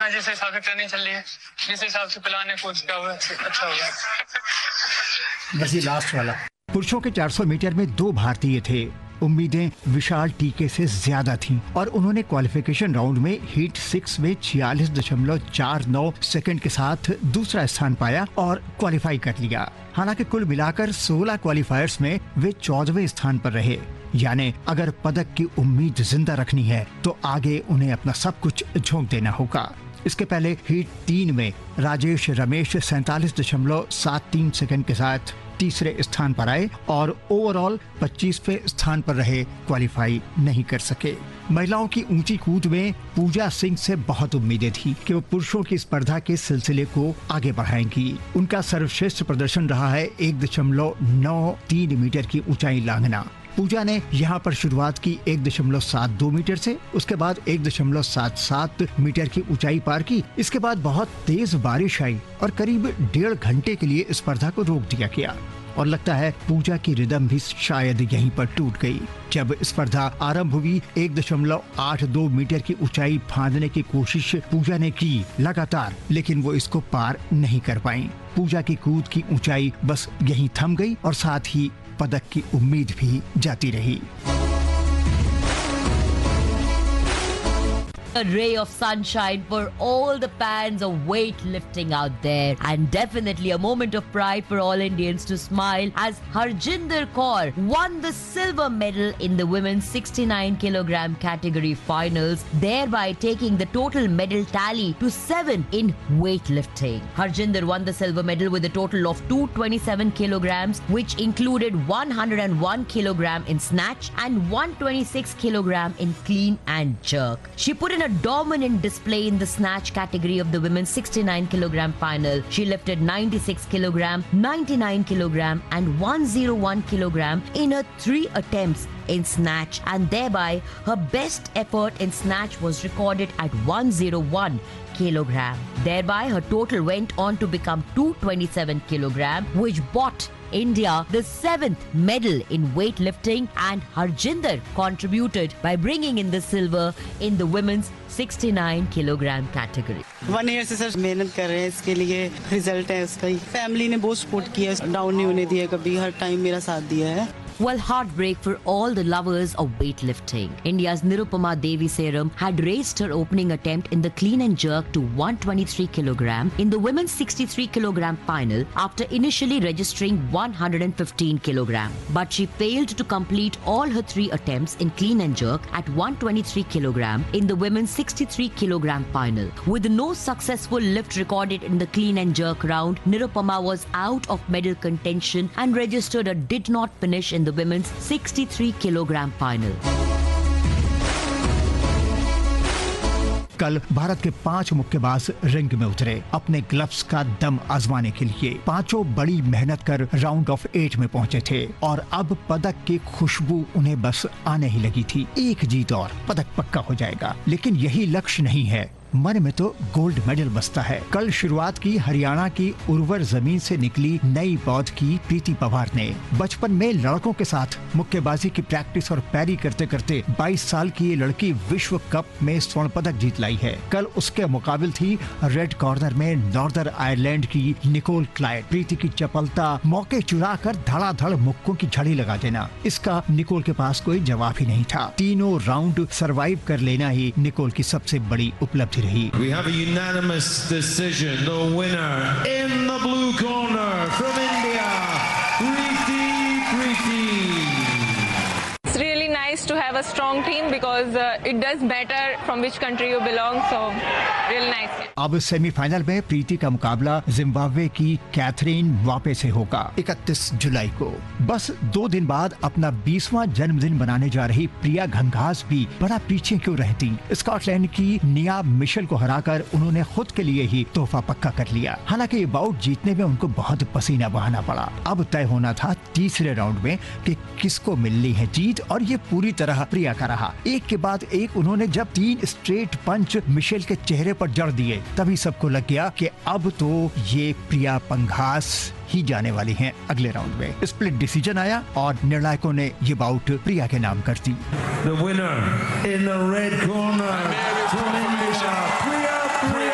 यहाँ जिस हिसाब से ट्रेनिंग चल रही है, जिस हिसाब से प्लान है कोच का, हुआ अच्छा होगा। बस ये लास्ट वाला। पुरुषों के 400 मीटर में 2 भारतीय थे। उम्मीदें विशाल टीके से ज्यादा थीं और उन्होंने क्वालिफिकेशन राउंड में हीट 6 में 46.49 सेकंड के साथ दूसरा स्थान पाया और क्वालिफाई कर लिया। हालांकि कुल मिलाकर 16 क्वालिफायर्स में वे 14वें स्थान पर रहे। यानी अगर पदक की उम्मीद जिंदा रखनी है तो आगे उन्हें अपना सब कुछ झोंक देना होगा। इसके पहले हीट 3 में राजेश रमेश 47.73 सेकंड के साथ तीसरे स्थान पर आए और ओवरऑल 25वें स्थान पर रहे, क्वालिफाई नहीं कर सके। महिलाओं की ऊंची कूद में पूजा सिंह से बहुत उम्मीदें थी कि वो पुरुषों की स्पर्धा के सिलसिले को आगे बढ़ाएंगी। उनका सर्वश्रेष्ठ प्रदर्शन रहा है 1.93 मीटर की ऊंचाई लांघना। पूजा ने यहाँ पर शुरुआत की 1.72 मीटर से, उसके बाद 1.77 मीटर की ऊंचाई पार की। इसके बाद बहुत तेज बारिश आई और करीब 1.5 घंटे के लिए स्पर्धा को रोक दिया गया और लगता है पूजा की रिदम भी शायद यहीं पर टूट गई। जब स्पर्धा आरंभ हुई 1.82 मीटर की ऊंचाई फांदने की कोशिश पूजा ने की लगातार, लेकिन वो इसको पार नहीं कर पाई। पूजा की कूद की ऊंचाई बस यहीं थम गई और साथ ही पदक की उम्मीद भी जाती रही। A ray of sunshine for all the fans of weightlifting out there, and definitely a moment of pride for all Indians to smile as Harjinder Kaur won the silver medal in the women's 69 kilogram category finals, thereby taking the total medal tally to 7 in weightlifting. Harjinder won the silver medal with a total of 227 kilograms, which included 101 kilogram in snatch and 126 kilogram in clean and jerk. She put in a dominant display in the snatch category of the women's 69 kilogram final. She lifted 96 kilogram, 99 kilogram and 101 kilogram in her 3 attempts in snatch, and thereby her best effort in snatch was recorded at 101 kilogram. Thereby her total went on to become 227 kilogram, which bought India the 7th medal in weightlifting, and Harjinder contributed by bringing in the silver in the women's 69 kilogram category. 1 year से sir मेहनत कर रहे हैं, इसके लिए result है उसका ही। Family ने बहुत सपोर्ट किया, डाउन नहीं होने दिया कभी, हर टाइम मेरा साथ दिया है। Well, heartbreak for all the lovers of weightlifting. India's Nirupama Devi Serum had raced her opening attempt in the clean and jerk to 123 kilogram in the women's 63 kilogram final after initially registering 115 kilogram. But she failed to complete all her 3 attempts in clean and jerk at 123 kilogram in the women's 63 kilogram final. With no successful lift recorded in the clean and jerk round, Nirupama was out of medal contention and registered a did not finish in the women's 63 kilogram final. कल भारत के 5 मुक्केबाज ring में उतरे अपने gloves का दम आजमाने के लिए। पांचों बड़ी मेहनत कर राउंड ऑफ 8 में पहुंचे थे और अब पदक की खुशबू उन्हें बस आने ही लगी थी। एक जीत और पदक पक्का हो जाएगा, लेकिन यही लक्ष्य नहीं है, मन में तो गोल्ड मेडल बसता है। कल शुरुआत की हरियाणा की उर्वर जमीन से निकली नई पौध की प्रीति पवार ने बचपन में लड़कों के साथ मुक्केबाजी की प्रैक्टिस और पैरी करते करते 22 साल की ये लड़की विश्व कप में स्वर्ण पदक जीत लाई है। कल उसके मुकाबिल थी रेड कॉर्नर में नॉर्दर्न आयरलैंड की निकोल क्लाइड। प्रीति की चपलता, मौके चुरा कर धड़ाधड़ मुक्कों की झड़ी लगा देना, इसका निकोल के पास कोई जवाब ही नहीं था। तीनों राउंड सरवाइव कर लेना ही निकोल की सबसे बड़ी उपलब्धि रही। We have a unanimous decision. The winner in the blue corner from India, Preeti. It's really nice to have a strong team because it does matter from which country you belong. So really nice. अब semifinal में प्रीति का मुकाबला Zimbabwe की Catherine वापे से होगा 31 जुलाई को। बस 2 दिन बाद अपना 20वां जन्मदिन मनाने जा रही प्रिया घंघास भी बड़ा पीछे क्यों रहती। स्कॉटलैंड की निया मिशेल को हराकर उन्होंने खुद के लिए ही तोहफा पक्का कर लिया। हालांकि ये बाउट जीतने में उनको बहुत पसीना बहाना पड़ा। अब तय होना था तीसरे राउंड में कि किसको मिलनी है जीत, और ये पूरी तरह प्रिया का रहा। एक के बाद एक उन्होंने जब 3 स्ट्रेट पंच मिशेल के चेहरे पर जड़ दिए, तभी सबको लग गया कि अब तो ये प्रिया पंघास ही जाने वाली हैं अगले राउंड में। स्प्लिट डिसीजन आया और निर्णायकों ने ये बाउट प्रिया के नाम कर दी। The winner in the red corner from India, Priya